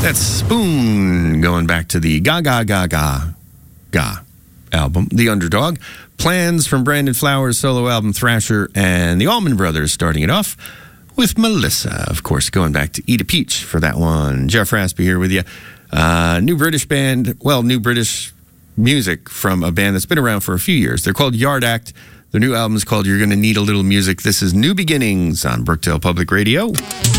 That's Spoon, going back to the Ga Ga Ga Ga Ga album, The Underdog. Plans from Brandon Flowers' solo album Thrasher, and the Allman Brothers starting it off with Melissa, of course, going back to Eat a Peach for that one. Jeff Raspy here with you. New British band, new British music from a band that's been around for a few years. They're called Yard Act. Their new album is called You're Gonna Need a Little Music. This is New Beginnings on Brookdale Public Radio.